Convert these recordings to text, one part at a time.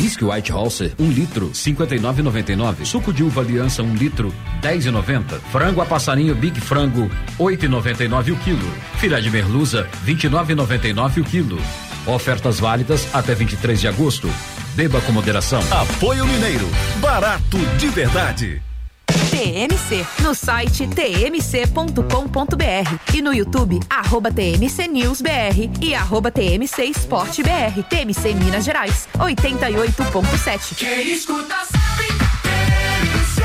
Whisky White Halser, 1 litro, 59,99. Suco de uva Aliança, 1 litro, 10,90. Frango a passarinho Big Frango, 8,99 o quilo. Filé de merluza, 29,99 o quilo. Ofertas válidas até 23 de agosto. Beba com moderação. Apoio Mineiro, barato de verdade. TMC, no site tmc.com.br e no YouTube, @TMCNewsBR e @TMC Esporte BR. TMC Minas Gerais, 88.7. Quem escuta sabe, TMC.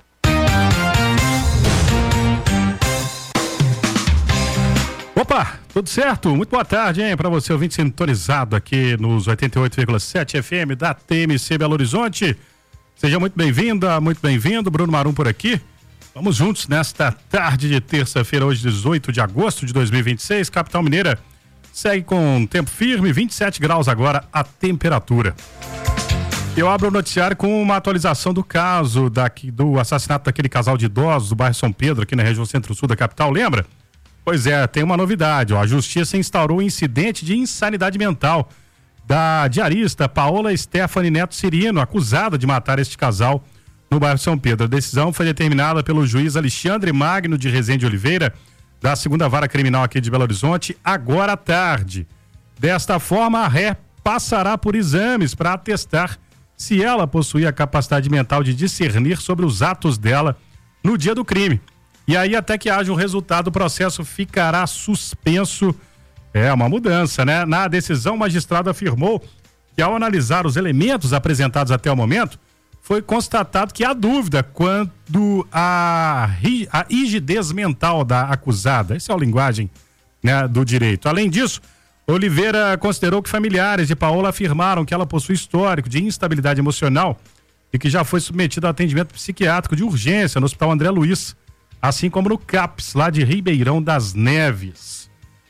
Opa, tudo certo? Muito boa tarde, hein? Para você, ouvinte sintonizado aqui nos 88,7 FM da TMC Belo Horizonte. Seja muito bem-vinda, muito bem-vindo. Bruno Marum por aqui. Vamos juntos nesta tarde de terça-feira, hoje 18 de agosto de 2026. Capital Mineira segue com tempo firme, 27 graus agora a temperatura. Eu abro o noticiário com uma atualização do caso do assassinato daquele casal de idosos do bairro São Pedro, aqui na região centro-sul da capital, lembra? Pois é, tem uma novidade, ó. A justiça instaurou um incidente de insanidade mental da diarista Paola Stephanie Neto Cirino, acusada de matar este casal no bairro São Pedro. A decisão foi determinada pelo juiz Alexandre Magno de Rezende Oliveira, da 2ª Vara Criminal aqui de Belo Horizonte, agora à tarde. Desta forma, a ré passará por exames para atestar se ela possuía a capacidade mental de discernir sobre os atos dela no dia do crime. E aí, até que haja um resultado, o processo ficará suspenso. É uma mudança, né? Na decisão, o magistrado afirmou que, ao analisar os elementos apresentados até o momento, foi constatado que há dúvida quanto à rigidez mental da acusada. Essa é a linguagem, né, do direito. Além disso, Oliveira considerou que familiares de Paola afirmaram que ela possui histórico de instabilidade emocional e que já foi submetida a atendimento psiquiátrico de urgência no Hospital André Luiz, assim como no CAPS, lá de Ribeirão das Neves.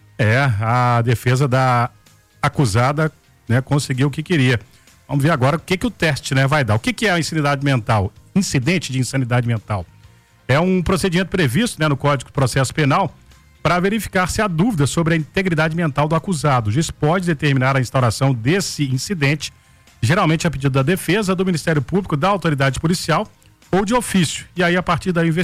A defesa da acusada, né, conseguiu o que queria. Vamos ver agora o que o teste, né, vai dar. O que é a insanidade mental? Incidente de insanidade mental. É um procedimento previsto, né, no Código de Processo Penal para verificar se há dúvida sobre a integridade mental do acusado. O juiz pode determinar a instauração desse incidente, geralmente a pedido da defesa, do Ministério Público, da autoridade policial ou de ofício. E aí, a partir da investigação,